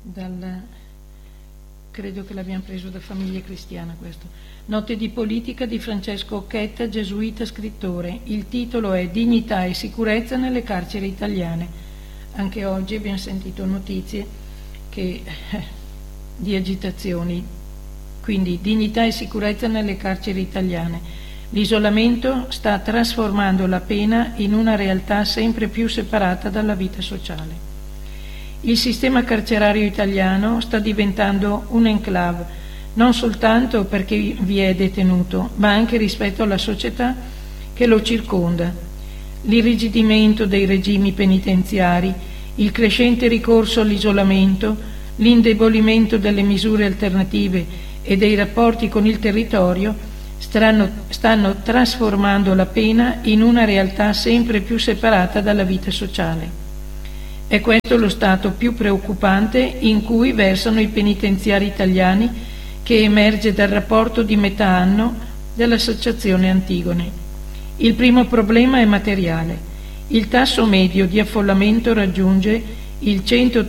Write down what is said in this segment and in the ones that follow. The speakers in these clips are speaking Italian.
credo che l'abbiamo preso da Famiglia Cristiana questo. Note di politica di Francesco Occhetta, gesuita scrittore. Il titolo è Dignità e sicurezza nelle carceri italiane. Anche oggi abbiamo sentito notizie di agitazioni. Quindi dignità e sicurezza nelle carceri italiane. L'isolamento sta trasformando la pena in una realtà sempre più separata dalla vita sociale. Il sistema carcerario italiano sta diventando un enclave, non soltanto per chi vi è detenuto, ma anche rispetto alla società che lo circonda. L'irrigidimento dei regimi penitenziari, il crescente ricorso all'isolamento, l'indebolimento delle misure alternative e dei rapporti con il territorio stanno trasformando la pena in una realtà sempre più separata dalla vita sociale. È questo lo stato più preoccupante in cui versano i penitenziari italiani, che emerge dal rapporto di metà anno dell'Associazione Antigone. Il primo problema è materiale. Il tasso medio di affollamento raggiunge il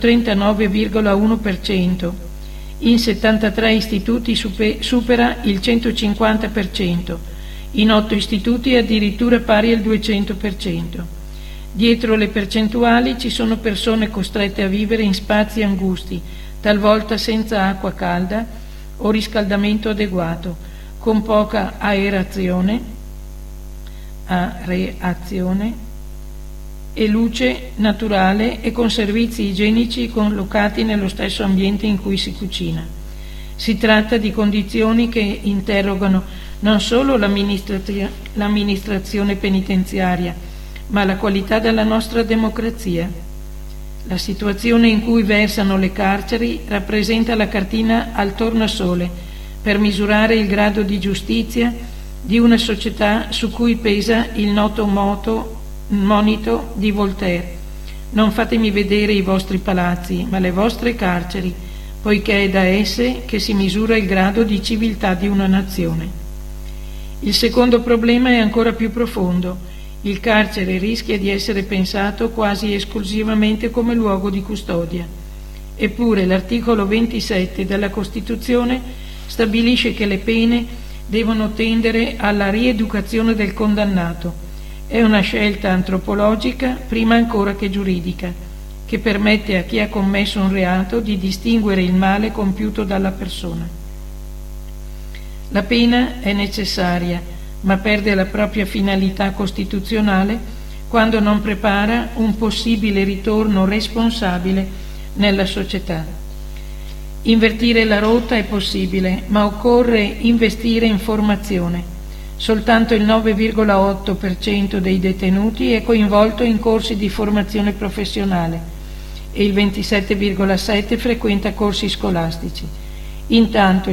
139,1%. In 73 istituti supera il 150%, in 8 istituti è addirittura pari al 200%. Dietro le percentuali ci sono persone costrette a vivere in spazi angusti, talvolta senza acqua calda o riscaldamento adeguato, con poca areazione e luce naturale e con servizi igienici collocati nello stesso ambiente in cui si cucina. Si tratta di condizioni che interrogano non solo l'amministrazione penitenziaria, ma la qualità della nostra democrazia. La situazione in cui versano le carceri rappresenta la cartina al tornasole per misurare il grado di giustizia di una società su cui pesa il noto monito di Voltaire: non fatemi vedere i vostri palazzi, ma le vostre carceri, poiché è da esse che si misura il grado di civiltà di una nazione. Il secondo problema è ancora più profondo. Il carcere rischia di essere pensato quasi esclusivamente come luogo di custodia. Eppure l'articolo 27 della Costituzione stabilisce che le pene devono tendere alla rieducazione del condannato. È una scelta antropologica prima ancora che giuridica, che permette a chi ha commesso un reato di distinguere il male compiuto dalla persona. La pena è necessaria, ma perde la propria finalità costituzionale quando non prepara un possibile ritorno responsabile nella società. Invertire la rotta è possibile, ma occorre investire in formazione. Soltanto il 9,8% dei detenuti è coinvolto in corsi di formazione professionale e il 27,7% frequenta corsi scolastici. Intanto il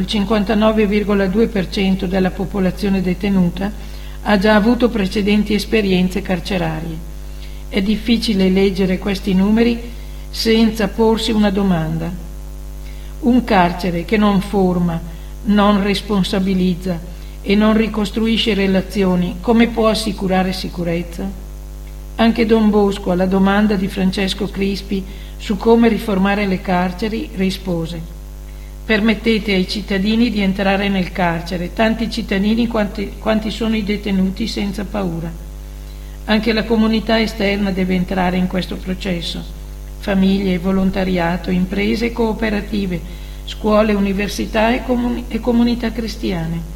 59,2% della popolazione detenuta ha già avuto precedenti esperienze carcerarie. È difficile leggere questi numeri senza porsi una domanda. Un carcere che non forma, non responsabilizza e non ricostruisce relazioni, come può assicurare sicurezza? Anche Don Bosco, alla domanda di Francesco Crispi su come riformare le carceri, rispose: permettete ai cittadini di entrare nel carcere, tanti cittadini quanti sono i detenuti, senza paura. Anche la comunità esterna deve entrare in questo processo: famiglie, volontariato, imprese e cooperative, scuole, università e comunità cristiane.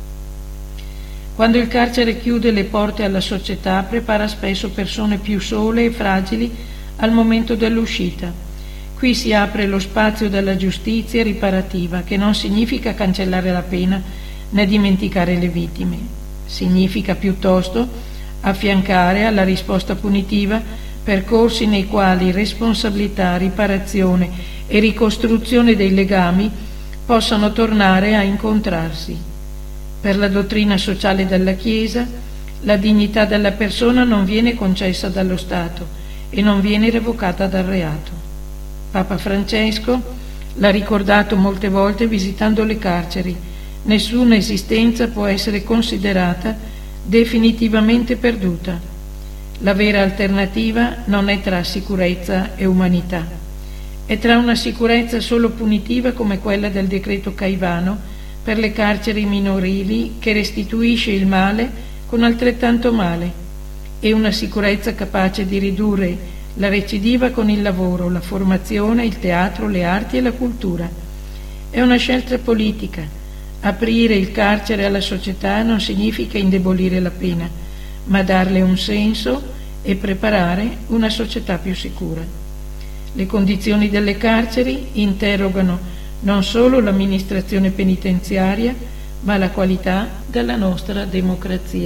Quando il carcere chiude le porte alla società, prepara spesso persone più sole e fragili al momento dell'uscita. Qui si apre lo spazio della giustizia riparativa, che non significa cancellare la pena né dimenticare le vittime. Significa piuttosto affiancare alla risposta punitiva percorsi nei quali responsabilità, riparazione e ricostruzione dei legami possano tornare a incontrarsi. Per la dottrina sociale della Chiesa, la dignità della persona non viene concessa dallo Stato e non viene revocata dal reato. Papa Francesco l'ha ricordato molte volte visitando le carceri: nessuna esistenza può essere considerata definitivamente perduta. La vera alternativa non è tra sicurezza e umanità, e tra una sicurezza solo punitiva come quella del decreto Caivano per le carceri minorili che restituisce il male con altrettanto male e una sicurezza capace di ridurre la recidiva con il lavoro, la formazione, il teatro, le arti e la cultura. È una scelta politica. Aprire il carcere alla società non significa indebolire la pena, ma darle un senso e preparare una società più sicura. Le condizioni delle carceri interrogano non solo l'amministrazione penitenziaria, ma la qualità della nostra democrazia.